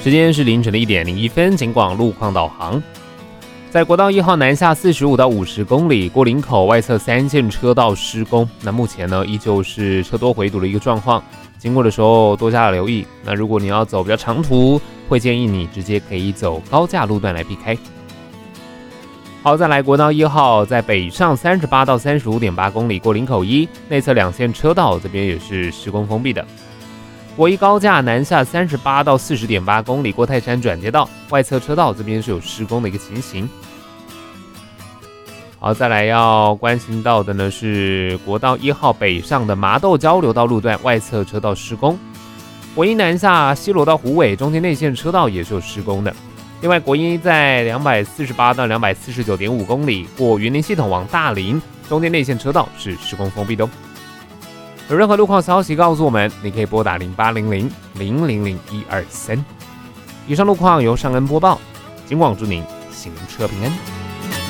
时间是凌晨的1点01分，警广路况导航。在国道1号南下45到50公里，过林口外侧3线车道施工，那目前呢依旧是车多回堵的一个状况，经过的时候多加留意。那如果你要走比较长途，会建议你直接可以走高架路段来避开。好，再来国道1号在北上38到35.8公里，过林口1内侧2线车道，这边也是施工封闭的。国一高架南下38到40.8公里，过泰山转接道外侧车道这边是有施工的一个情形。好，再来要关心到的呢是国道1号北上的麻豆交流道路段外侧车道施工，国一南下西螺到虎尾中间内线车道也是有施工的。另外，国一在248到249.5公里，过云林系统往大林中间内线车道是施工封闭的哦。有任何路况消息告诉我们，你可以拨打0800-000-123。以上路况由尚恩播报，警广祝您行车平安。